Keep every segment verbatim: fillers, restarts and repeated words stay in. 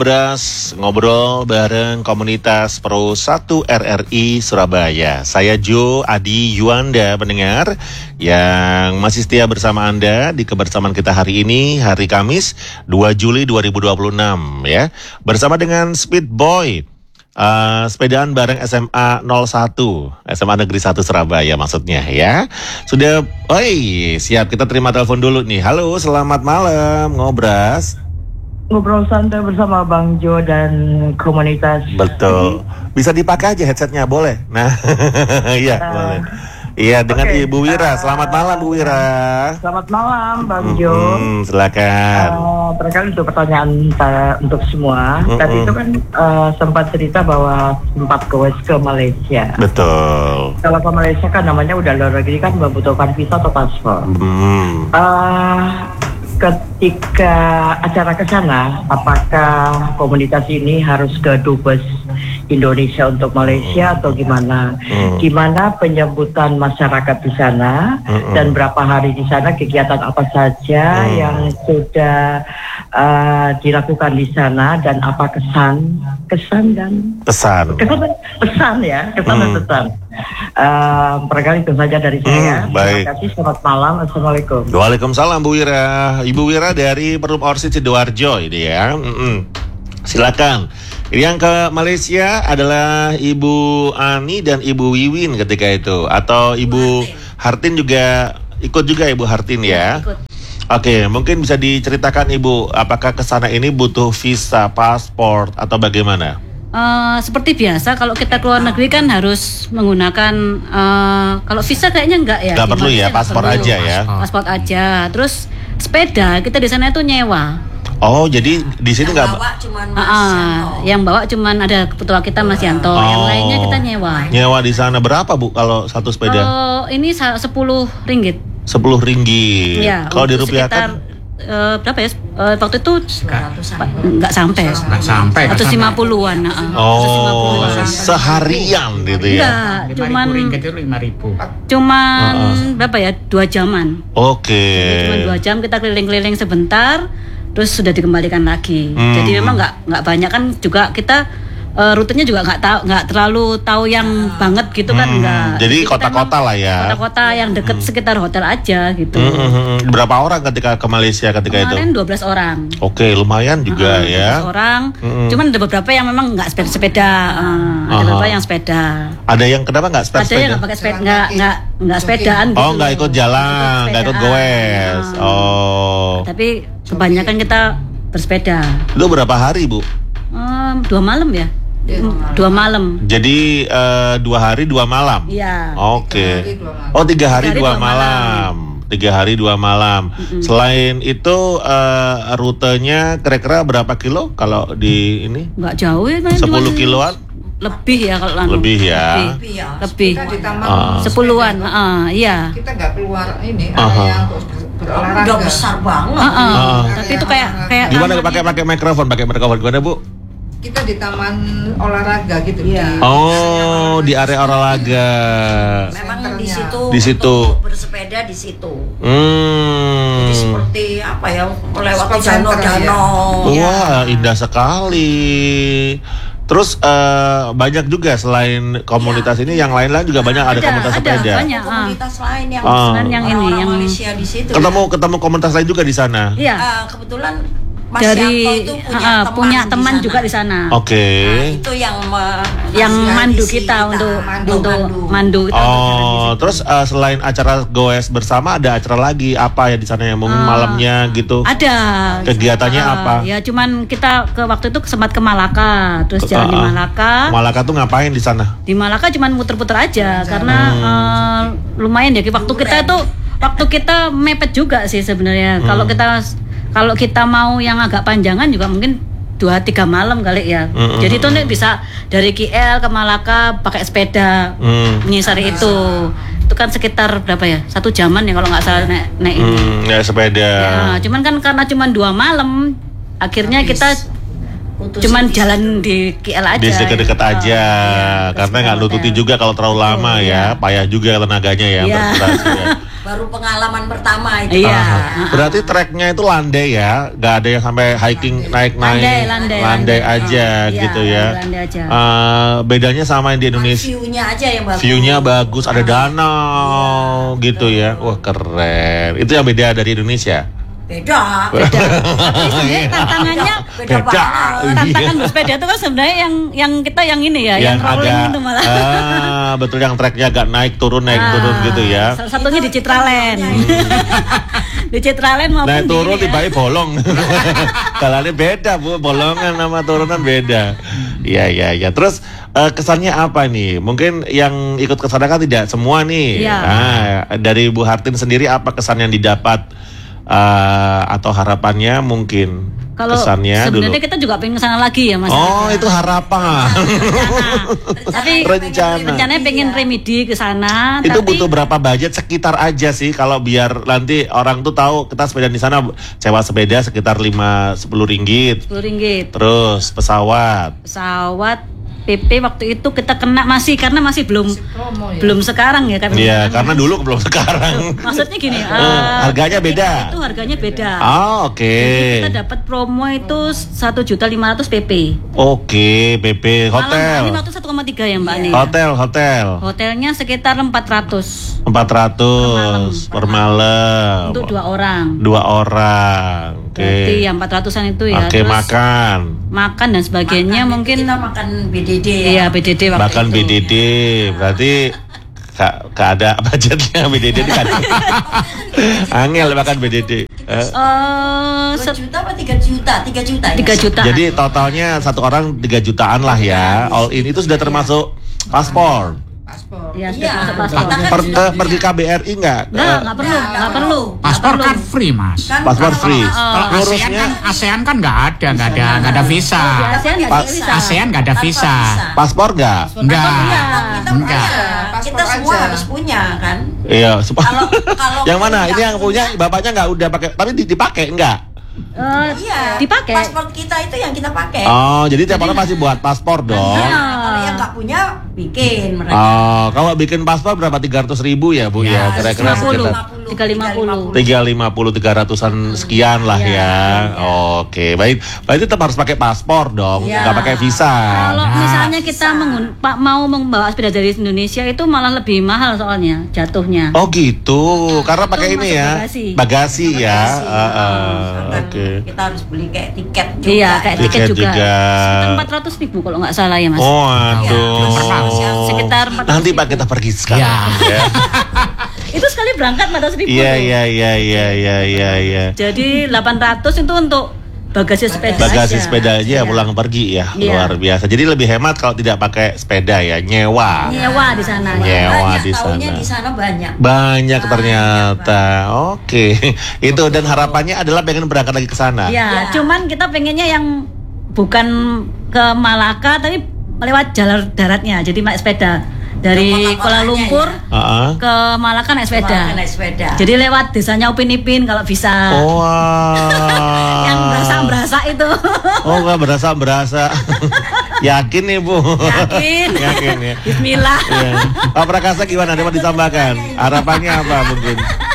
Beras ngobrol bareng komunitas Pro satu R R I Surabaya. Saya Jo Adi Yuanda, pendengar yang masih setia bersama Anda di kebersamaan kita hari ini, hari Kamis dua Juli dua ribu dua puluh enam ya. Bersama dengan Speed Boy, uh, sepedaan bareng S M A nol satu, S M A Negeri satu Surabaya maksudnya ya. Sudah, oi, siap, kita terima telepon dulu nih. Halo, selamat malam, Ngobras. Ngobrol santai bersama Bang Jo dan komunitas. Betul. Bisa dipakai aja headsetnya, boleh. Nah, iya uh, boleh. Iya, dengan okay. Ibu Wira. Selamat malam, Bu Wira. Selamat malam, Bang Jo. Hmm, silakan. Uh, barangkali itu pertanyaan uh, untuk semua. Mm-hmm. Tadi itu kan uh, sempat cerita bahwa sempat goes ke Malaysia. Betul. Kalau ke Malaysia kan namanya udah luar negeri kan membutuhkan visa atau paspor. Hmm. Uh, Ketika acara ke sana, apakah komunitas ini harus ke Dubes Indonesia untuk Malaysia atau gimana? Hmm. Gimana penyambutan masyarakat di sana hmm. dan berapa hari di sana, kegiatan apa saja hmm. yang sudah uh, dilakukan di sana dan apa kesan, kesan dan pesan, kesan, pesan ya, kesan hmm. dan pesan. Uh, barangkali itu saja dari saya. Hmm, baik. Terima kasih. Selamat malam. Assalamualaikum. Waalaikumsalam, Bu Wira. Ibu Wira dari Perum Orsi Sidoarjo ini ya. Mm-mm. Silakan. Yang ke Malaysia adalah Ibu Ani dan Ibu Wiwin ketika itu, atau Ibu Hartin juga ikut juga, Ibu Hartin ya. Ikut. Oke, mungkin bisa diceritakan Ibu, apakah ke sana ini butuh visa, paspor atau bagaimana? Uh, seperti biasa kalau kita keluar negeri kan harus menggunakan uh, kalau visa kayaknya enggak ya. Enggak perlu ya, paspor perlu. aja ya. Paspor aja. Terus sepeda kita di sana itu nyewa. Oh, jadi di sini enggak bawa cuman Mas uh, Yanto. Yang bawa cuman ada ketua kita Mas Yanto. Oh. Yang lainnya kita nyewa. Nyewa di sana berapa, Bu, kalau satu sepeda? Kalau ini sepuluh ringgit. sepuluh ringgit. Ya, kalau dirupiahkan Uh, berapa ya? Uh, waktu itu nggak sampai, nggak sampai, seratus lima puluhan. Oh, seharian gitu ya? Enggak, cuman lima ribu. Cuman uh-uh. berapa ya? Dua jaman. Oke. Okay. Cuman dua jam kita keliling-keliling sebentar, terus sudah dikembalikan lagi. Hmm. Jadi memang nggak nggak banyak kan juga kita. Uh, rutenya juga nggak tahu, nggak terlalu tahu yang banget gitu kan, hmm, nggak. Jadi kota-kota lah ya. Kota-kota yang deket hmm. sekitar hotel aja gitu. Hmm, hmm, hmm. Berapa orang ketika ke Malaysia ketika Kemarin itu? Kemarin dua belas orang. Oke, lumayan juga uh, ya. dua belas orang. Hmm. Cuman ada beberapa yang memang nggak sepeda. Uh, ada beberapa yang sepeda. Ada yang kenapa nggak sepeda? Ada yang nggak pakai sepeda, nggak nggak nggak sepedaan. Oh, nggak gitu. ikut jalan, nggak ikut goes. Uh. Oh. Tapi kebanyakan kita bersepeda. Itu berapa hari, Bu? Um, dua malam ya. Dua malam. Jadi uh, dua hari dua malam. Iya. Oke. Okay. Oh tiga hari, tiga hari dua, dua malam. malam. Tiga hari dua malam. Mm-hmm. Selain itu uh, rutenya kira-kira berapa kilo kalau di ini? Nggak jauh ya. Sepuluh kiloan. Lebih ya kalau lalu. Lebih ya. Lebih. Ya. Lebih. Uh. Sepuluhan. Uh, iya. Kita nggak keluar ini. Uh-huh. Ada yang berolahraga. Udah besar banget. Uh-uh. Uh-uh. Tapi itu kayak kayak. Gimana pakai pakai mikrofon, pakai mikrofon gimana, Bu? Kita di taman olahraga gitu ya. Oh, di area olahraga. Memang di situ. Di situ. Bersepeda di situ. Hmm. Jadi seperti apa ya? Melewati danau-danau. Ya. Wah, indah sekali. Terus uh, banyak juga selain komunitas ya. Ini, yang lain-lain juga banyak ada, ada komunitas ada, sepeda. Banyak komunitas uh. lain yang uh. yang ini yang Malaysia di situ. Ketemu ya? ketemu komunitas lain juga di sana. Iya. Uh, kebetulan Mas dari itu punya, uh, teman, punya teman juga di sana. Oke. Okay. Nah, itu yang me- yang mandu kita, kita untuk mandu, untuk mandu. mandu oh, terus uh, selain acara goes bersama ada acara lagi apa ya di sana yang uh, malamnya gitu? Ada. Kegiatannya uh, apa? Ya cuman kita ke waktu itu sempat ke Malaka, terus jalan uh, di Malaka. Malaka tuh ngapain di sana? Di Malaka cuman muter-muter aja hmm. karena uh, lumayan ya waktu kita itu waktu kita mepet juga sih sebenarnya. Hmm. Kalau kita Kalau kita mau yang agak panjangan juga mungkin dua tiga malam kali ya. Mm-hmm. Jadi itu nih bisa dari K L ke Malaka pakai sepeda mm. menyisari itu. Itu kan sekitar berapa ya? Satu jaman ya kalau nggak salah naik naik ini. Mm, ya sepeda. Ya, cuman kan karena cuma dua malam, akhirnya Habis. kita Putusin cuman di jalan di K L aja. Di dekat-dekat ya. aja, Iya, karena terus nggak ke nututi hotel. juga kalau terlalu lama ya, payah juga tenaganya ya. Iya. berprestasi ya. baru pengalaman pertama itu. Iya. Ah, berarti treknya itu landai ya, nggak ada yang sampai hiking naik-naik, Landai, landai, landai landai. aja Oh, iya, gitu ya. landai aja. Eh, bedanya sama yang di Indonesia, View-nya aja yang bagus. view-nya bagus, ada danau gitu ya, wah keren. Itu yang beda dari Indonesia. Beda. Tapi sebenarnya tantangannya Beda Beda. banget. tantangan bersepeda itu kan sebenarnya yang yang kita yang ini ya, yang, rolling agak itu malah. ah, betul, yang treknya agak naik turun naik Ah, turun gitu ya. Salah satunya di Citraland. Di Citraland maupun Naik di turun ini ya. tiba-tiba bolong. Jalannya beda Bu, bolongan sama turunan beda. Iya iya iya. Terus eh, kesannya apa nih? Mungkin yang ikut ke sana kan tidak semua nih. Iya. Nah, dari Bu Hartin sendiri apa kesan yang didapat eh, atau harapannya mungkin? Kalau Kesannya sebenarnya dulu. kita juga pengen ke sana lagi ya Mas. Oh, itu harapan. Tapi Rencana. rencananya pengen remedi ke sana. Itu tapi butuh berapa budget sekitar aja sih kalau biar nanti orang tuh tahu kita sepeda di sana, sewa sepeda sekitar lima sepuluh ringgit. sepuluh ringgit. Terus pesawat. Pesawat P P waktu itu kita kena masih karena masih belum Promo ya. belum sekarang ya kan. Iya, karena dulu belum sekarang. Maksudnya gini, Eh, eh, harganya beda. Itu harganya beda. Oh, oke. Jadi kita dapat promo itu satu juta lima ratus P P. Oke, P P hotel. Malam waktu satu koma tiga ya Mbak Ani. Hotel, hotel. Hotelnya sekitar empat ratus empat ratus per malam. untuk dua orang. Dua orang. Oke. Berarti yang empat ratusan itu ya. Oke, Terus makan. makan dan sebagainya Makan, mungkin kita makan B D D ya. iya B D D waktu Makan itu. B D D. Berarti gak, gak ada budgetnya B D D kan. Angel makan B D D. Eh, Eh, Dua set- juta apa tiga juta? Tiga juta ya? tiga juta. Jadi totalnya satu orang tiga jutaan lah ya. All in itu sudah termasuk paspor. Paspor. Ya, sudah Iya. masuk paspor. Kita kan Per, sudah eh, pergi K B R I enggak? Enggak, enggak perlu, Nggak, enggak nggak perlu. perlu. Paspor Nggak kan perlu. free mas. Kan Paspor kalau- free. Kalau ASEAN Ngurusnya kan ASEAN kan nggak ada, nggak ada, nggak ada visa. Di ASEAN nggak Pas- ada visa. ASEAN nggak ada Tanpa visa. paspor enggak? Enggak. Iya. Kita Enggak. punya, kita semua harus punya kan. Iya, supa- Kalau kalau yang mana? nggak Ini yang punya bapaknya nggak udah pakai, tapi di- dipakai enggak? Eh, Iya. dipakai. Paspor kita itu yang kita pakai. Oh, jadi tiap orang pasti buat paspor dong. Nah, kalau yang nggak punya bikin mereka. Oh, kalau bikin paspor berapa? tiga ratus ribu ya Bu ya? Kira-kira lima puluh. sekitar tiga ratus lima puluh. tiga ratus lima puluh tiga ratusan sekian lah Iya, ya. Oke, baik. Berarti tetap harus pakai paspor dong, Iya. nggak pakai visa. Kalau Nah, misalnya kita mengun- pak mau membawa sepeda dari Indonesia itu malah lebih mahal soalnya jatuhnya. Oh gitu, karena pakai Itu ini masuk ya, bagasi. bagasi ya. Bagasi. Ah, ah, Kan Oke. Kita harus beli kayak tiket juga. Iya, kayak Tiket tiket juga. juga. Sekitar empat ratus ribu kalau nggak salah ya Mas. Oh, aduh. Sekitar empat ratus Nanti Pak ribu. kita pergi sekarang. Iya. Ya. Itu sekali berangkat empat ratus ribu. Iya, tuh. iya, iya, iya, iya, iya, iya. Jadi delapan ratus itu untuk bagasi sepeda Bagasi aja. sepeda aja Iya. pulang pergi ya, Iya. luar biasa. Jadi lebih hemat kalau tidak pakai sepeda ya, nyewa. Nyewa di sana. Nyewa. Banyak, di taunya sana. di sana banyak. Banyak ternyata. Oke. Itu dan harapannya adalah pengen berangkat lagi ke sana. Ya, Ya. cuman kita pengennya yang bukan ke Malaka tapi lewat jalur daratnya. Jadi naik sepeda dari Ke Kuala kota-kotanya Lumpur Ah, ah. ke Malaka naik sepeda. Cuma naik sepeda. Jadi lewat desanya Upin Ipin kalau bisa. Oh, wah. Yang berasa-berasa itu. Oh, nggak berasa-berasa. Yakin nih, Bu? Yakin. Yakin ya. Bismillah. Iya. Pak Prakasa gimana? Ada mau ditambahkan? Harapannya apa mungkin?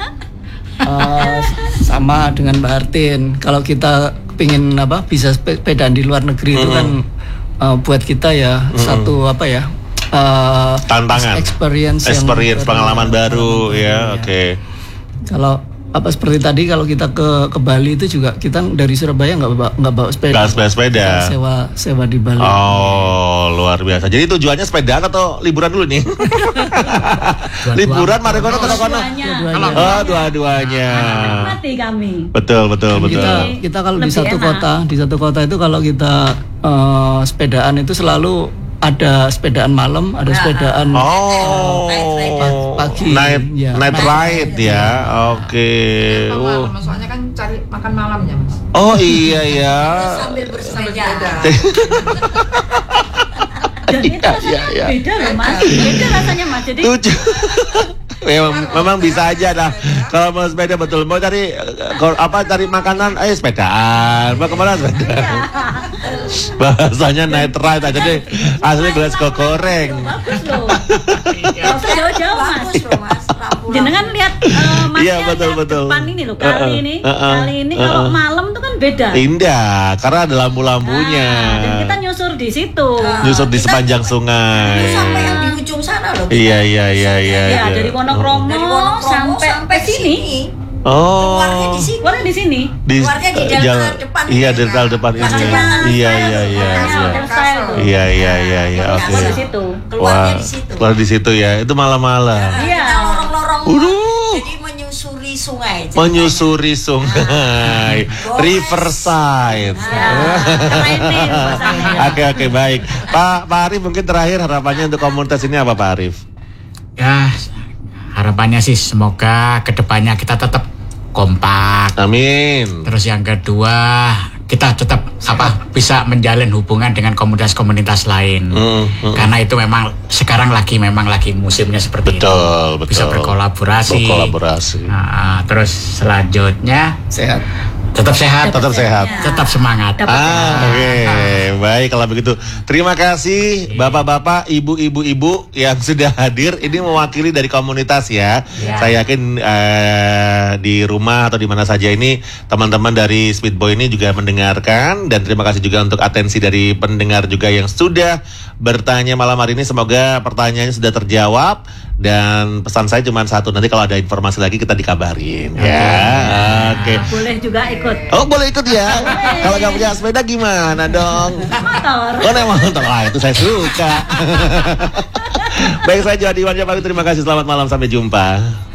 Eh, sama dengan Mbak Hartin. Kalau kita pingin apa bisa sepedaan di luar negeri itu kan eh, buat kita ya satu apa ya eh, Tantangan. experience, yang Experience, baru. pengalaman baru Pengalaman ya. baru, Oke. Kalau apa seperti tadi kalau kita ke ke Bali itu juga kita dari Surabaya nggak bawa nggak bawa sepeda. Nggak sepeda- sepeda. Kita sewa sewa di Bali. Oh, luar biasa. Jadi tujuannya sepedaan atau liburan dulu nih? Liburan, mari kono kono kono. Dua-duanya. Oh, dua-duanya. Mati kami. Betul, betul, betul. Kita kita kalau di Lebih satu enak. kota di satu kota itu kalau kita eh, sepedaan itu selalu ada sepedaan malam, ada sepedaan Oh, pagi. night Ya. night ride ya. Oke. Oh. Malam, soalnya kan cari makan malamnya mas. Oh iya ya. Sambil bersepeda. Dan itu Iya, rasanya iya, iya. beda loh Mas. Beda rasanya Mas. Jadi Tujuh. memang, memang bisa aja dah. Kalau mau sepeda betul mau cari eh, kalau apa cari makanan, ayo sepedaan. Mau kemana sepedaan? Bahasanya night ride aja deh. Asli Glasgow goreng. Bagus loh. Nggak usah jauh-jauh mas. Bagus loh mas. Lampu-lampu. Jenengan lihat uh, masnya Iya, betul, lihat betul. depan ini loh kali Uh-uh, ini, uh-uh, kali ini kalau uh-uh. malam tuh kan beda. Indah, karena ada lampu-lampunya. Nah, dan kita nyusur di situ. Nyusur di Kita sepanjang Itu sungai. sampai yang di ujung sana loh. Iya, iya, iya, iya. Ya, iya. dari Wonokromo, Dari Wonokromo sampai, sampai ke sini. Oh. Keluarnya di sini. Keluarnya di sini. Di Keluarnya di eh, jalan jalan- depan Iya, ini, di kan? jalan depan ini. Jalan Iya, style iya, tuh. iya, Makanya iya. hotel style tuh. Iya, iya, iya, iya. Oke. Keluar di situ. Keluarnya di situ. keluar di situ ya. Itu malam-malam. Iya. Kita lorong-lorong. Waduh. Jadi menyusuri sungai. Menyusuri sungai, Goes. riverside. Keren nih bahasanya. Oke, oke, baik. Pak Pak Arif, mungkin terakhir harapannya untuk komunitas ini apa, Pak Arif? Ya, harapannya sih semoga kedepannya kita tetap kompak. Amin. Terus yang kedua, kita tetap apa bisa menjalin hubungan dengan komunitas-komunitas lain. Hmm, hmm. Karena itu memang sekarang lagi memang lagi musimnya seperti itu. Betul, betul. Bisa berkolaborasi. Berkolaborasi. Nah, terus selanjutnya Sehat. tetap sehat, Tetap sehat. tetap semangat. Ah, oke, baik kalau begitu. Terima kasih bapak-bapak, ibu-ibu, ibu yang sudah hadir. Ini mewakili dari komunitas ya. Ya. Saya yakin eh, di rumah atau di mana saja ini teman-teman dari Speedboy ini juga mendengarkan, dan terima kasih juga untuk atensi dari pendengar juga yang sudah bertanya malam hari ini. Semoga pertanyaannya sudah terjawab, dan pesan saya cuma satu, nanti kalau ada informasi lagi kita dikabarin ya. Oke. Nah, boleh juga ikut. Oh, boleh ikut ya. Kalau nggak punya sepeda gimana dong? Motor. Oh, naik motor. Wah, itu saya suka. Baik, saya Jadi Iwan Terima kasih. Selamat malam. Sampai jumpa.